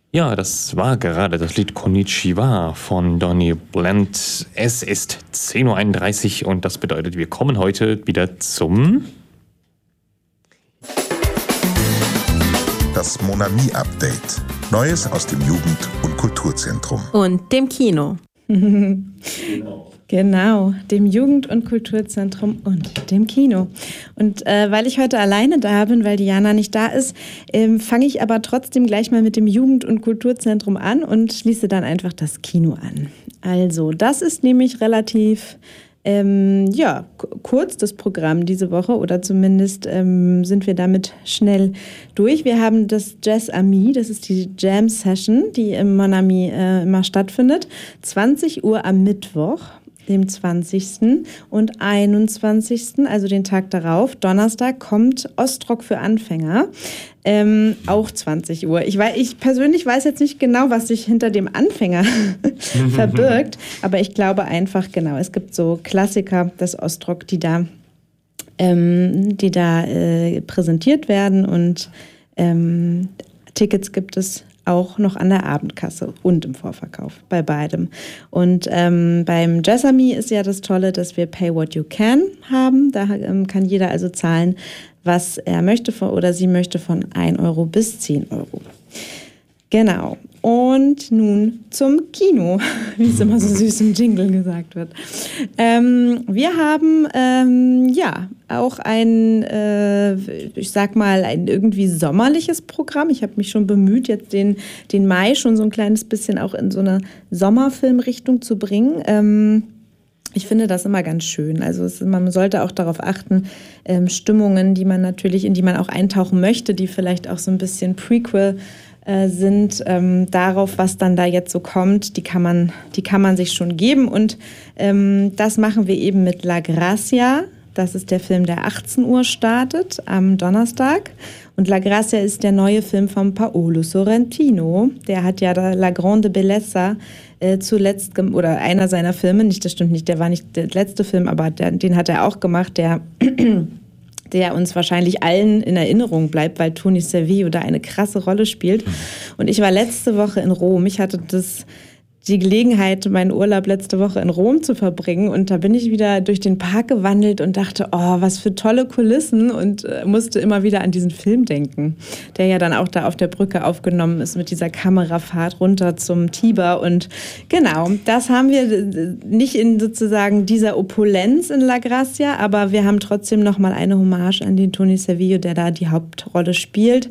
Ja, das war gerade das Lied Konnichiwa von Donny Bland. Es ist 10:31 Uhr und das bedeutet, wir kommen heute wieder zum... Das Monami-Update. Neues aus dem Jugend- und Kulturzentrum. Und dem Kino. Genau, dem Jugend- und Kulturzentrum und dem Kino. Und weil ich heute alleine da bin, weil Diana nicht da ist, fange ich aber trotzdem gleich mal mit dem Jugend- und Kulturzentrum an und schließe dann einfach das Kino an. Also, das ist nämlich relativ kurz das Programm diese Woche oder zumindest sind wir damit schnell durch. Wir haben das Jazz Ami, das ist die Jam Session, die im Monami immer stattfindet. 20 Uhr am Mittwoch, dem 20. und 21., also den Tag darauf, Donnerstag, kommt Ostrock für Anfänger, auch 20 Uhr. Ich persönlich weiß jetzt nicht genau, was sich hinter dem Anfänger verbirgt, aber ich glaube einfach, genau, es gibt so Klassiker des Ostrock, die da präsentiert werden und Tickets gibt es auch noch an der Abendkasse und im Vorverkauf, bei beidem. Und beim Jazz Ami ist ja das Tolle, dass wir Pay What You Can haben. Da kann jeder also zahlen, was er möchte oder sie möchte, von 1 Euro bis 10 Euro. Genau. Und nun zum Kino, wie es immer so süß im Jingle gesagt wird. Wir haben auch ein irgendwie sommerliches Programm. Ich habe mich schon bemüht, jetzt den Mai schon so ein kleines bisschen auch in so eine Sommerfilmrichtung zu bringen. Ich finde das immer ganz schön. Also man sollte auch darauf achten, Stimmungen, in die man auch eintauchen möchte, die vielleicht auch so ein bisschen Prequel sind, darauf, was dann da jetzt so kommt, die kann man sich schon geben. Und das machen wir eben mit La Grazia. Das ist der Film, der 18 Uhr startet am Donnerstag. Und La Grazia ist der neue Film von Paolo Sorrentino. Der hat ja La Grande Bellezza zuletzt, oder einer seiner Filme, das stimmt nicht, der war nicht der letzte Film, aber den hat er auch gemacht, der uns wahrscheinlich allen in Erinnerung bleibt, weil Tony Servillo da eine krasse Rolle spielt. Und ich war letzte Woche in Rom. Ich hatte die Gelegenheit, meinen Urlaub letzte Woche in Rom zu verbringen. Und da bin ich wieder durch den Park gewandelt und dachte, oh, was für tolle Kulissen, und musste immer wieder an diesen Film denken, der ja dann auch da auf der Brücke aufgenommen ist mit dieser Kamerafahrt runter zum Tiber. Und genau, das haben wir nicht in sozusagen dieser Opulenz in La Grazia, aber wir haben trotzdem nochmal eine Hommage an den Tony Servillo, der da die Hauptrolle spielt.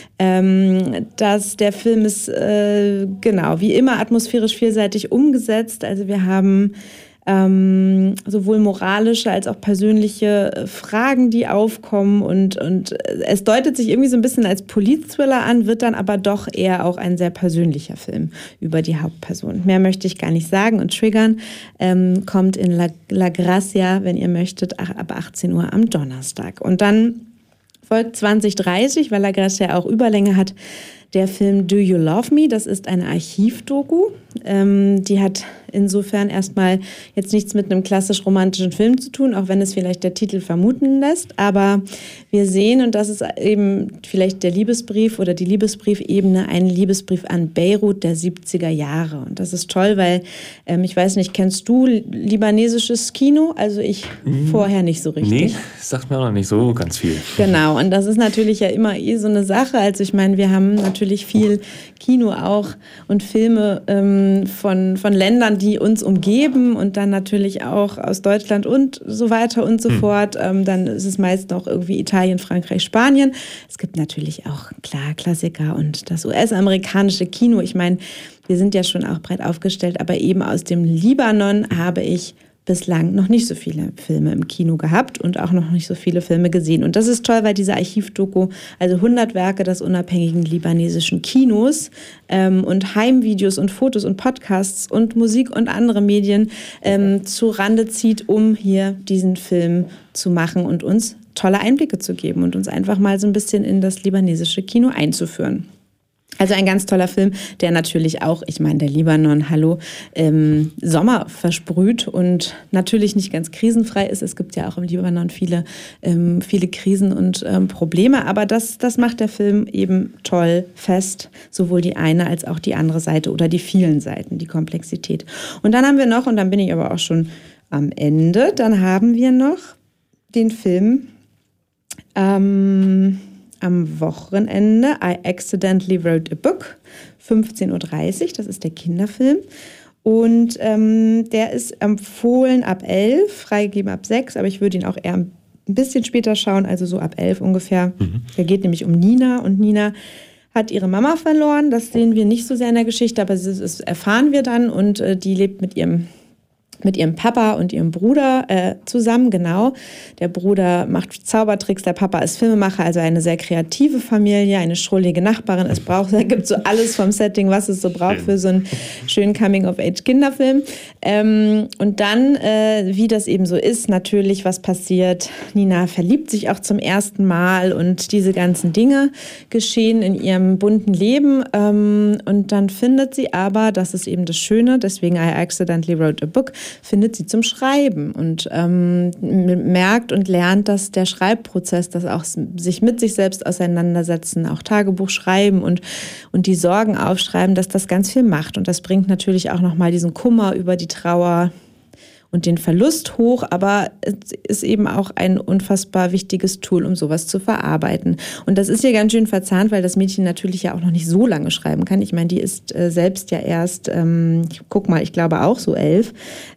Der Film ist wie immer atmosphärisch vielseitig umgesetzt. Also wir haben sowohl moralische als auch persönliche Fragen, die aufkommen, und es deutet sich irgendwie so ein bisschen als Polit-Thriller an, wird dann aber doch eher auch ein sehr persönlicher Film über die Hauptperson. Mehr möchte ich gar nicht sagen und triggern. Kommt in La Grazia, wenn ihr möchtet, ab 18 Uhr am Donnerstag. Und dann folgt 2030, weil La Grazia auch Überlänge hat, der Film Do You Love Me? Das ist eine Archivdoku. Die hat insofern erstmal jetzt nichts mit einem klassisch romantischen Film zu tun, auch wenn es vielleicht der Titel vermuten lässt. Aber wir sehen, und das ist eben vielleicht der Liebesbrief oder die Liebesbriefebene, ein Liebesbrief an Beirut der 70er Jahre. Und das ist toll, weil, ich weiß nicht, kennst du libanesisches Kino? Also ich vorher nicht so richtig. Nee, sagt mir auch noch nicht so ganz viel. Genau, und das ist natürlich ja immer so eine Sache. Also ich meine, wir haben natürlich viel Kino auch und Filme von Ländern, die uns umgeben, und dann natürlich auch aus Deutschland und so weiter und so fort. Dann ist es meist noch irgendwie Italien, Frankreich, Spanien. Es gibt natürlich auch, klar, Klassiker und das US-amerikanische Kino. Ich meine, wir sind ja schon auch breit aufgestellt, aber eben aus dem Libanon habe ich bislang noch nicht so viele Filme im Kino gehabt und auch noch nicht so viele Filme gesehen. Und das ist toll, weil diese Archivdoku, also 100 Werke des unabhängigen libanesischen Kinos und Heimvideos und Fotos und Podcasts und Musik und andere Medien zu Rande zieht, um hier diesen Film zu machen und uns tolle Einblicke zu geben und uns einfach mal so ein bisschen in das libanesische Kino einzuführen. Also ein ganz toller Film, der natürlich auch, ich meine, der Libanon, hallo, Sommer versprüht und natürlich nicht ganz krisenfrei ist. Es gibt ja auch im Libanon viele Krisen und Probleme, aber das macht der Film eben toll fest, sowohl die eine als auch die andere Seite oder die vielen Seiten, die Komplexität. Und dann haben wir noch, und dann bin ich aber auch schon am Ende, dann haben wir noch den Film am Wochenende, I Accidentally Wrote a Book, 15.30 Uhr, das ist der Kinderfilm. Und der ist empfohlen ab 11, freigegeben ab 6, aber ich würde ihn auch eher ein bisschen später schauen, also so ab 11 ungefähr. Der geht nämlich um Nina und Nina hat ihre Mama verloren. Das sehen wir nicht so sehr in der Geschichte, aber das erfahren wir dann und die lebt mit ihrem Papa und ihrem Bruder zusammen, genau. Der Bruder macht Zaubertricks, der Papa ist Filmemacher, also eine sehr kreative Familie, eine schrullige Nachbarin. Es gibt so alles vom Setting, was es so braucht für so einen schönen Coming-of-Age-Kinderfilm. Und dann, wie das eben so ist, natürlich, was passiert. Nina verliebt sich auch zum ersten Mal und diese ganzen Dinge geschehen in ihrem bunten Leben. Und dann findet sie aber, das ist eben das Schöne, deswegen I Accidentally Wrote a Book, findet sie zum Schreiben und merkt und lernt, dass der Schreibprozess, das auch sich mit sich selbst auseinandersetzen, auch Tagebuch schreiben und die Sorgen aufschreiben, dass das ganz viel macht. Und das bringt natürlich auch nochmal diesen Kummer über die Trauer und den Verlust hoch, aber es ist eben auch ein unfassbar wichtiges Tool, um sowas zu verarbeiten. Und das ist hier ganz schön verzahnt, weil das Mädchen natürlich ja auch noch nicht so lange schreiben kann. Ich meine, die ist selbst ja erst, ich glaube auch so 11.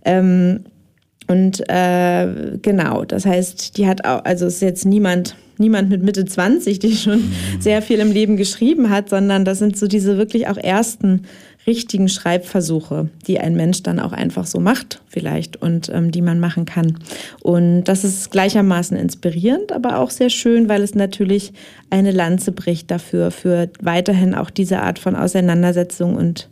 Genau, das heißt, die hat auch, also es ist jetzt niemand mit Mitte 20, die schon sehr viel im Leben geschrieben hat, sondern das sind so diese wirklich auch ersten richtigen Schreibversuche, die ein Mensch dann auch einfach so macht vielleicht und die man machen kann. Und das ist gleichermaßen inspirierend, aber auch sehr schön, weil es natürlich eine Lanze bricht dafür, für weiterhin auch diese Art von Auseinandersetzung und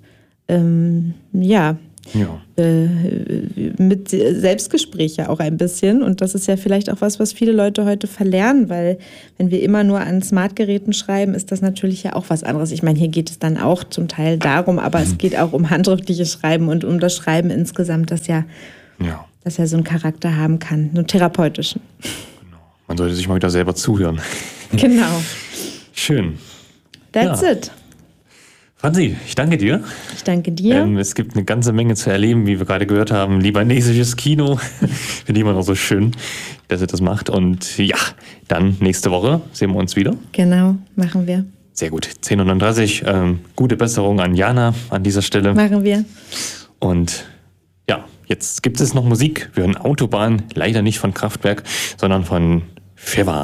mit Selbstgespräch ja auch ein bisschen. Und das ist ja vielleicht auch was viele Leute heute verlernen, weil wenn wir immer nur an Smartgeräten schreiben, ist das natürlich ja auch was anderes. Ich meine, hier geht es dann auch zum Teil darum, aber es geht auch um handschriftliches Schreiben und um das Schreiben insgesamt, das ja so einen Charakter haben kann, einen therapeutischen. Genau. Man sollte sich mal wieder selber zuhören. Genau. Schön. That's it. Franzi, ich danke dir. Ich danke dir. Es gibt eine ganze Menge zu erleben, wie wir gerade gehört haben. Libanesisches Kino. Finde ich immer noch so schön, dass ihr das macht. Und ja, dann nächste Woche sehen wir uns wieder. Genau, machen wir. Sehr gut. 10:30 Uhr. Gute Besserung an Jana an dieser Stelle. Machen wir. Und ja, jetzt gibt es noch Musik. Wir hören Autobahn. Leider nicht von Kraftwerk, sondern von Feva.